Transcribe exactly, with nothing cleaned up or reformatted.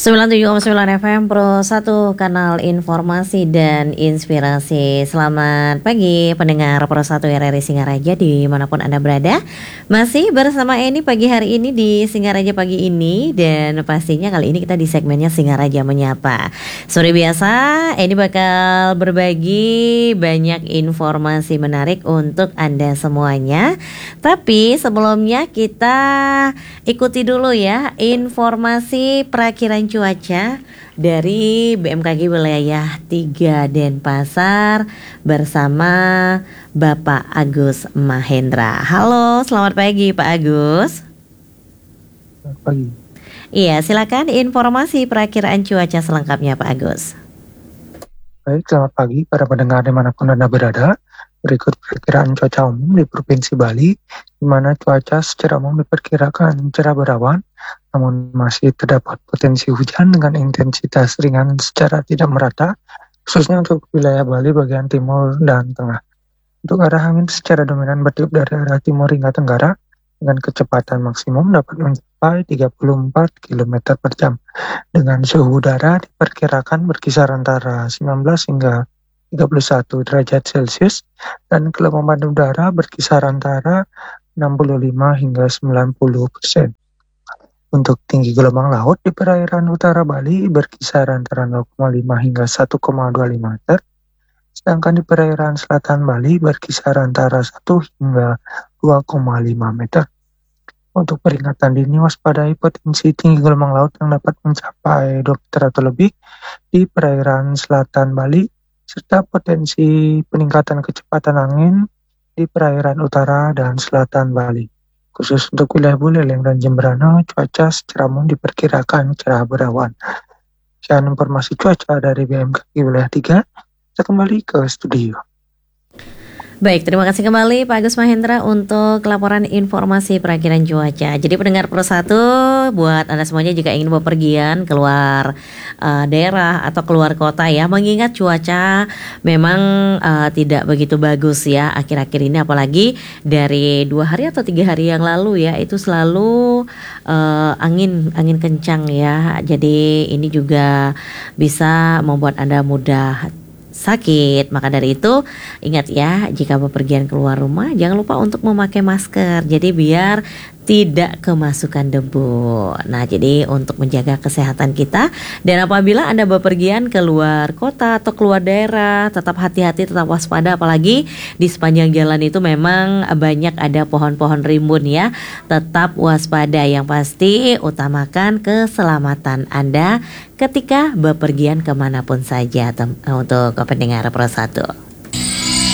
sembilan puluh tujuh koma sembilan F M Pro satu, kanal informasi dan inspirasi. Selamat pagi pendengar Pro satu R R I Singaraja dimanapun Anda berada. Masih bersama Eni pagi hari ini di Singaraja pagi ini. Dan pastinya kali ini kita di segmennya Singaraja Menyapa. Seperti biasa Eni bakal berbagi banyak informasi menarik untuk Anda semuanya. Tapi sebelumnya kita ikuti dulu ya informasi perakiraan cuaca dari B M K G wilayah tiga Denpasar bersama Bapak Agus Mahendra. Halo, selamat pagi Pak Agus. Selamat pagi. Iya, silakan informasi perakiraan cuaca selengkapnya Pak Agus. Baik, selamat pagi para pendengar dimanapun Anda berada. Berikut perkiraan cuaca umum di Provinsi Bali, di mana cuaca secara umum diperkirakan cerah berawan, namun masih terdapat potensi hujan dengan intensitas ringan secara tidak merata, khususnya untuk wilayah Bali bagian timur dan tengah. Untuk arah angin secara dominan bertiup dari arah timur hingga tenggara, dengan kecepatan maksimum dapat mencapai tiga puluh empat kilometer per jam. Dengan suhu udara diperkirakan berkisar antara sembilan belas hingga tiga puluh satu derajat Celcius, dan kelembaban udara berkisar antara enam puluh lima hingga sembilan puluh persen. Untuk tinggi gelombang laut di perairan utara Bali berkisar antara nol koma lima hingga satu koma dua lima meter, sedangkan di perairan selatan Bali berkisar antara satu hingga dua koma lima meter. Untuk peringatan dini, waspadai potensi tinggi gelombang laut yang dapat mencapai dua meter atau lebih di perairan selatan Bali, serta potensi peningkatan kecepatan angin di perairan utara dan selatan Bali. Khusus untuk wilayah Buleleng dan Jemberana, cuaca secara umum diperkirakan cerah berawan. Sekian informasi cuaca dari B M K G wilayah tiga. Kita kembali ke studio. Baik, terima kasih kembali Pak Agus Mahendra untuk laporan informasi perakiraan cuaca. Jadi pendengar Pro satu, buat Anda semuanya jika ingin bepergian keluar uh, daerah atau keluar kota ya, mengingat cuaca memang uh, tidak begitu bagus ya akhir-akhir ini, apalagi dari dua hari atau tiga hari yang lalu ya, itu selalu uh, angin angin kencang ya. Jadi ini juga bisa membuat Anda mudah sakit. Maka dari itu ingat ya, jika bepergian keluar rumah jangan lupa untuk memakai masker, jadi biar tidak kemasukan debu. Nah, jadi untuk menjaga kesehatan kita, dan apabila Anda bepergian keluar kota atau keluar daerah, tetap hati-hati, tetap waspada, apalagi di sepanjang jalan itu memang banyak ada pohon-pohon rimbun ya. Tetap waspada, yang pasti utamakan keselamatan Anda ketika bepergian kemanapun saja tem- untuk pendengar Pro satu.